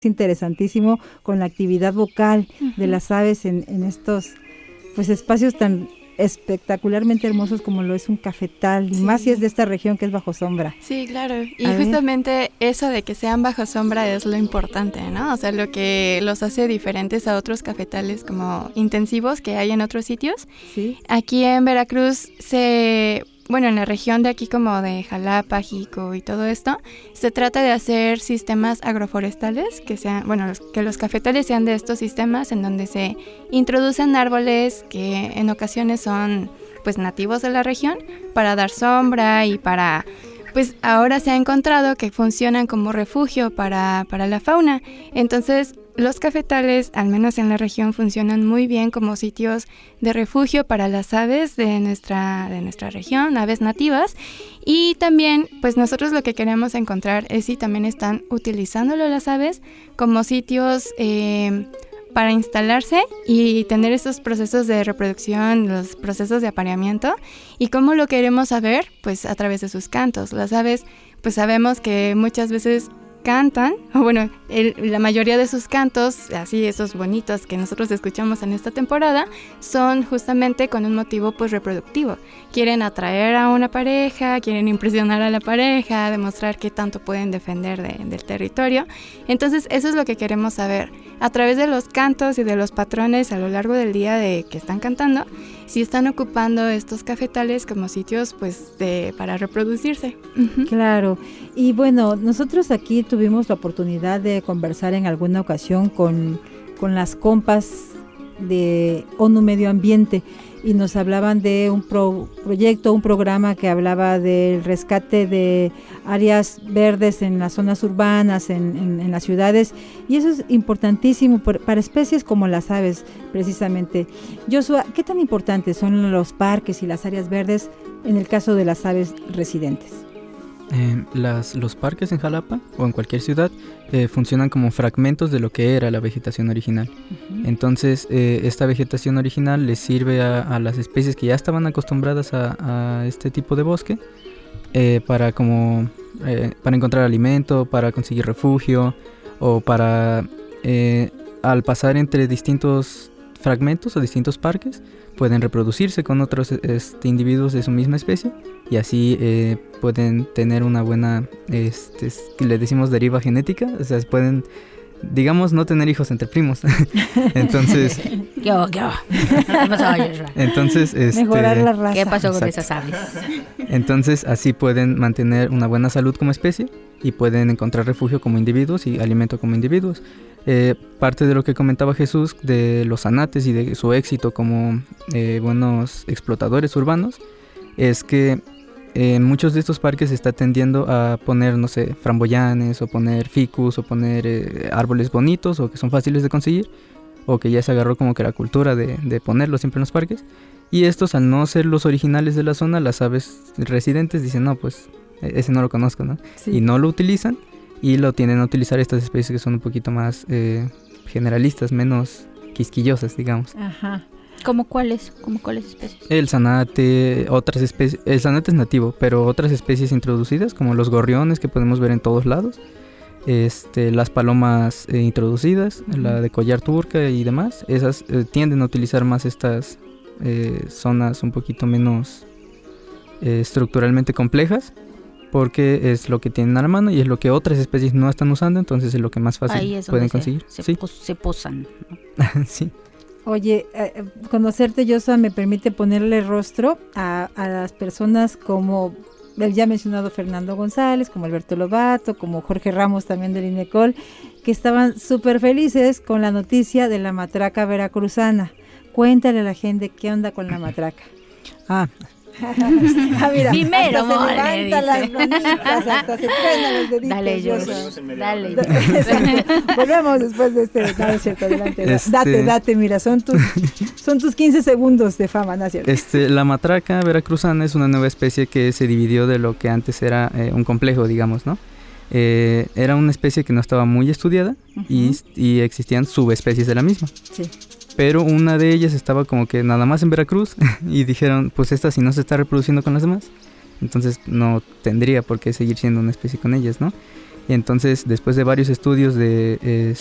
interesantísimo con la actividad vocal de las aves en estos pues espacios tan espectacularmente hermosos como lo es un cafetal, y más si es de esta región que es bajo sombra. Sí, claro, y justamente eso de que sean bajo sombra es lo importante, ¿no? O sea, lo que los hace diferentes a otros cafetales como intensivos que hay en otros sitios. Sí. Aquí en Veracruz en la región de aquí como de Jalapa, Jico y todo esto, se trata de hacer sistemas agroforestales que sean, que los cafetales sean de estos sistemas en donde se introducen árboles que en ocasiones son pues nativos de la región para dar sombra y para, pues ahora se ha encontrado que funcionan como refugio para la fauna. Entonces, los cafetales, al menos en la región, funcionan muy bien como sitios de refugio para las aves de nuestra región, aves nativas. Y también, pues nosotros lo que queremos encontrar es si también están utilizándolo las aves como sitios para instalarse y tener estos procesos de reproducción, los procesos de apareamiento. ¿Y cómo lo queremos saber? Pues a través de sus cantos. Las aves, pues sabemos que muchas veces cantan, la mayoría de sus cantos, así esos bonitos que nosotros escuchamos en esta temporada, son justamente con un motivo pues reproductivo. Quieren atraer a una pareja, quieren impresionar a la pareja, demostrar qué tanto pueden defender del territorio. Entonces eso es lo que queremos saber. A través de los cantos y de los patrones a lo largo del día de que están cantando, si están ocupando estos cafetales como sitios pues para reproducirse. Uh-huh. Claro, y bueno, nosotros aquí tuvimos la oportunidad de conversar en alguna ocasión con las compas de ONU Medio Ambiente y nos hablaban de un proyecto, un programa que hablaba del rescate de áreas verdes en las zonas urbanas, en las ciudades, y eso es importantísimo para especies como las aves, precisamente. Joshua, ¿qué tan importantes son los parques y las áreas verdes en el caso de las aves residentes? Los parques en Jalapa o en cualquier ciudad funcionan como fragmentos de lo que era la vegetación original. Uh-huh. Entonces esta vegetación original les sirve a las especies que ya estaban acostumbradas a este tipo de bosque para encontrar alimento, para conseguir refugio o para al pasar entre distintos fragmentos o distintos parques pueden reproducirse con otros individuos de su misma especie y así pueden tener una buena, le decimos deriva genética, o sea, pueden, digamos, no tener hijos entre primos. Entonces, ¿Qué pasó, Joshua? Entonces, mejorar la raza. ¿Qué pasó con esas aves? Entonces, así pueden mantener una buena salud como especie y pueden encontrar refugio como individuos y alimento como individuos. Parte de lo que comentaba Jesús de los zanates y de su éxito como buenos explotadores urbanos es que en muchos de estos parques se está tendiendo a poner, no sé, framboyanes o poner ficus o poner árboles bonitos o que son fáciles de conseguir o que ya se agarró como que la cultura de ponerlos siempre en los parques, y estos, al no ser los originales de la zona, las aves residentes dicen no, pues ese no lo conozco, ¿no? Sí. Y no lo utilizan y lo tienden a utilizar estas especies que son un poquito más generalistas, menos quisquillosas, digamos. Ajá. ¿Cómo cuáles especies? El zanate, otras especies. El zanate es nativo, pero otras especies introducidas, como los gorriones que podemos ver en todos lados, las palomas introducidas, la de collar turca y demás, esas tienden a utilizar más estas zonas un poquito menos estructuralmente complejas, porque es lo que tienen a la mano y es lo que otras especies no están usando, entonces es lo que más fácil pueden conseguir. Se posan, ¿no? Sí. Oye, conocerte, Joshua, me permite ponerle rostro a las personas como el ya mencionado Fernando González, como Alberto Lobato, como Jorge Ramos también del INECOL, que estaban súper felices con la noticia de la matraca veracruzana. Cuéntale a la gente qué onda con la matraca. Mira, primero hasta se levanta las manitas, hasta se truenan los deditos. Dale, Joshua, dale. Volvemos después de este. No, es cierto, adelante. Date, mira, son tus 15 segundos de fama, ¿no es cierto? La matraca veracruzana es una nueva especie que se dividió de lo que antes era un complejo, digamos, ¿no? Era una especie que no estaba muy estudiada. Uh-huh. y existían subespecies de la misma. Sí. Pero una de ellas estaba como que nada más en Veracruz y dijeron, pues esta si no se está reproduciendo con las demás, entonces no tendría por qué seguir siendo una especie con ellas, ¿no? Y entonces, después de varios estudios de